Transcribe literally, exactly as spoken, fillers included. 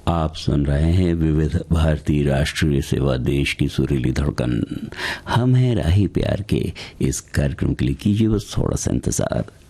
आप सुन रहे हैं विविध भारतीय राष्ट्रीय सेवा देश की सुरीली धड़कन। हम हैं राही प्यार के। इस कार्यक्रम के लिए कीजिए बस थोड़ा सा इंतजार।